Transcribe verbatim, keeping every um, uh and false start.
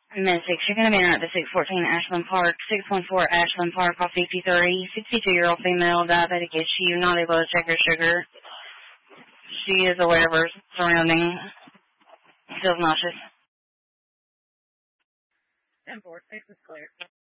Mystic, she's going to be at the six fourteen Ashland Park, six one four Ashland Park off fifty-three, sixty-two-year-old female, diabetic issue, not able to check her sugar. She is aware of her surroundings, feels nauseous. ten four, six is clear.